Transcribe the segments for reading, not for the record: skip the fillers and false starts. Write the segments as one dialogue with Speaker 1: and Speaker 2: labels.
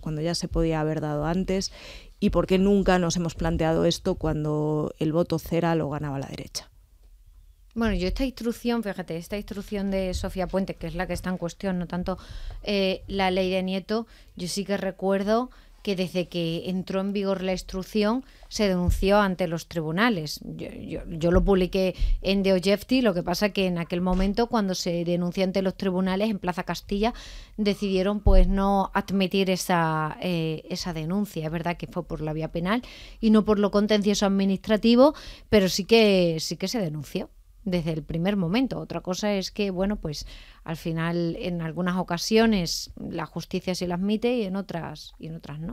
Speaker 1: cuando ya se podía haber dado antes, y por qué nunca nos hemos planteado esto cuando el voto cera lo ganaba la derecha.
Speaker 2: Bueno, yo esta instrucción, fíjate, esta instrucción de Sofía Puente, que es la que está en cuestión, no tanto la ley de Nieto, yo sí que recuerdo que desde que entró en vigor la instrucción se denunció ante los tribunales. Yo lo publiqué en The Objective, lo que pasa que en aquel momento, cuando se denunció ante los tribunales en Plaza Castilla, decidieron pues no admitir esa denuncia. Es verdad que fue por la vía penal y no por lo contencioso administrativo, pero sí que se denunció desde el primer momento. Otra cosa es que, bueno, pues al final en algunas ocasiones la justicia sí la admite y en otras no.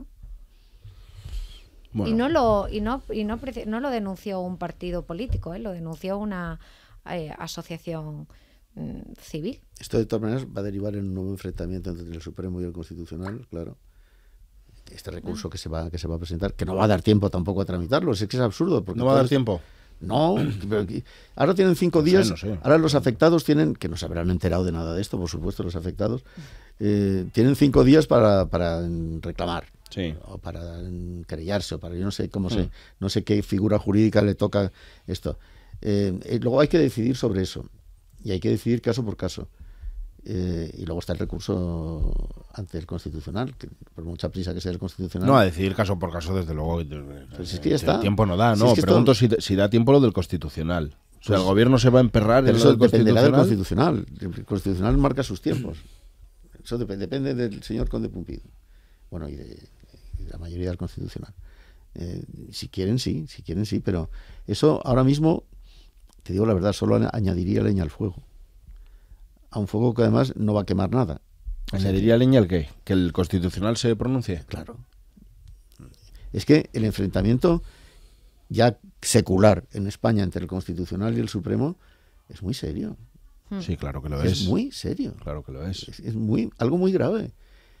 Speaker 2: Bueno. No lo denunció un partido político, lo denunció una asociación civil.
Speaker 3: Esto de todas maneras va a derivar en un nuevo enfrentamiento entre el Supremo y el Constitucional, claro. Este recurso que se va a presentar, que no va a dar tiempo tampoco a tramitarlo, es que es absurdo. Porque
Speaker 4: ¿No va a dar tiempo?
Speaker 3: No, pero ahora tienen 5 días, no sé. Ahora los afectados tienen, que no se habrán enterado de nada de esto, por supuesto, los afectados, tienen 5 días para reclamar,
Speaker 4: sí,
Speaker 3: o para querellarse, o para, yo no sé cómo no sé qué figura jurídica le toca esto. Luego hay que decidir sobre eso, y hay que decidir caso por caso. Y luego está el recurso ante el Constitucional, que por mucha prisa que sea el Constitucional.
Speaker 4: No, a decidir caso por caso, desde luego.
Speaker 3: Pues es que ya está.
Speaker 4: El tiempo no da, ¿no?
Speaker 3: Si es
Speaker 4: pregunto si da tiempo lo del Constitucional. O sea, el gobierno se va a emperrar en
Speaker 3: eso
Speaker 4: lo del
Speaker 3: dependerá
Speaker 4: Constitucional.
Speaker 3: del Constitucional. El Constitucional marca sus tiempos. Eso depende del señor Conde Pumpido. Bueno, y de la mayoría del Constitucional. Si quieren, sí, pero eso ahora mismo, te digo la verdad, solo añadiría leña al fuego. A un fuego que además no va a quemar nada.
Speaker 4: ¿Añadiría leña al qué? ¿Que el Constitucional se pronuncie?
Speaker 3: Claro. Es que el enfrentamiento ya secular en España entre el Constitucional y el Supremo es muy serio.
Speaker 4: Sí, claro que lo es.
Speaker 3: Es muy serio.
Speaker 4: Claro que lo es.
Speaker 3: Es algo muy grave.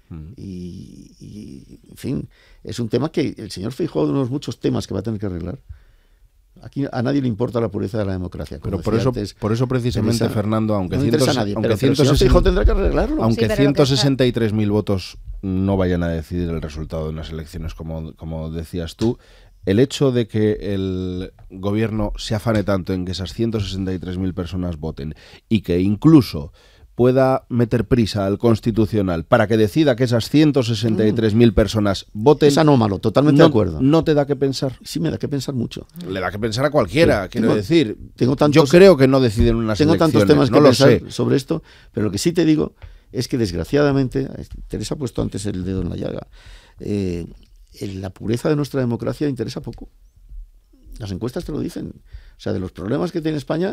Speaker 3: Y, en fin, es un tema que el señor Feijóo, de unos muchos temas que va a tener que arreglar. Aquí a nadie le importa la pureza de la democracia.
Speaker 4: Pero por eso precisamente,
Speaker 3: Teresa,
Speaker 4: Fernando, aunque
Speaker 3: no interesa a nadie, pero el señor
Speaker 4: 160,
Speaker 3: Feijóo tendrá que arreglarlo.
Speaker 4: Aunque
Speaker 2: sí,
Speaker 4: 163.000 votos no vayan a decidir el resultado de unas elecciones, como decías tú, el hecho de que el gobierno se afane tanto en que esas 163.000 personas voten y que incluso pueda meter prisa al Constitucional para que decida que esas 163.000 personas voten...
Speaker 3: Es anómalo, totalmente de acuerdo.
Speaker 4: ¿No te da que pensar?
Speaker 3: Sí, me da que pensar mucho.
Speaker 4: Le da que pensar a cualquiera,
Speaker 3: sí,
Speaker 4: quiero decir.
Speaker 3: Yo
Speaker 4: creo que no deciden unas elecciones.
Speaker 3: Tengo tantos temas que pensar
Speaker 4: sé
Speaker 3: sobre esto, pero lo que sí te digo es que desgraciadamente, Teresa ha puesto antes el dedo en la llaga, la pureza de nuestra democracia interesa poco. Las encuestas te lo dicen. O sea, de los problemas que tiene España...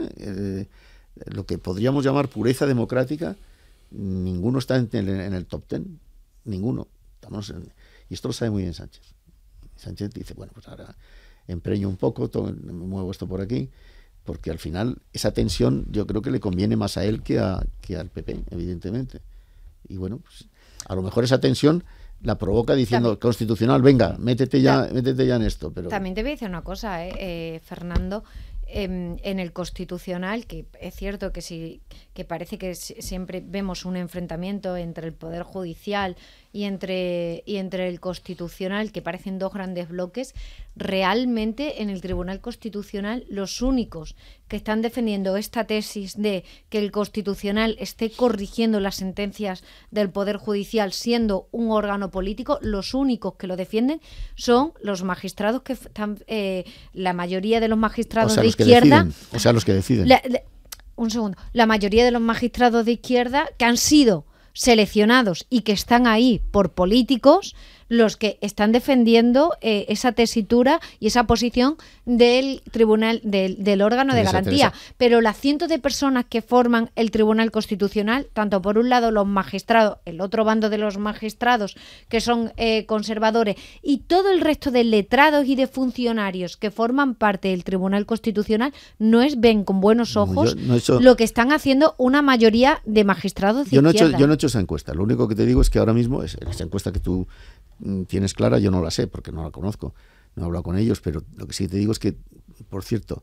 Speaker 3: lo que podríamos llamar pureza democrática, ninguno está en el top 10, ninguno. Y esto lo sabe muy bien Sánchez. Sánchez dice, bueno, pues ahora empreño un poco, me muevo esto por aquí, porque al final esa tensión yo creo que le conviene más a él que al PP, evidentemente. Y bueno, pues a lo mejor esa tensión la provoca diciendo, también, Constitucional, venga, métete ya en esto. Pero
Speaker 2: también te voy a decir una cosa, Fernando. En el Constitucional, que es cierto que sí, que parece que siempre vemos un enfrentamiento entre el Poder Judicial y entre el Constitucional, que parecen dos grandes bloques. Realmente en el Tribunal Constitucional los únicos que están defendiendo esta tesis de que el Constitucional esté corrigiendo las sentencias del Poder Judicial siendo un órgano político, los únicos que lo defienden son los magistrados que están, la mayoría de los magistrados de izquierda,
Speaker 3: los que deciden.
Speaker 2: Un segundo, la mayoría de los magistrados de izquierda que han sido seleccionados y que están ahí por políticos, los que están defendiendo esa tesitura y esa posición del tribunal, del órgano de garantía. Pero las cientos de personas que forman el Tribunal Constitucional, tanto por un lado los magistrados, el otro bando de los magistrados que son conservadores, y todo el resto de letrados y de funcionarios que forman parte del Tribunal Constitucional, ven con buenos ojos lo que están haciendo una mayoría de magistrados de izquierda.
Speaker 3: Yo no he hecho esa encuesta. Lo único que te digo es que ahora mismo, esa encuesta que tú tienes clara, yo no la sé porque no la conozco, no he hablado con ellos, pero lo que sí te digo es que, por cierto,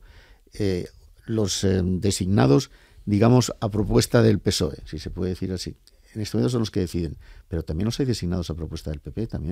Speaker 3: los designados, digamos, a propuesta del PSOE, si se puede decir así, en este momento son los que deciden, pero también los hay designados a propuesta del PP también.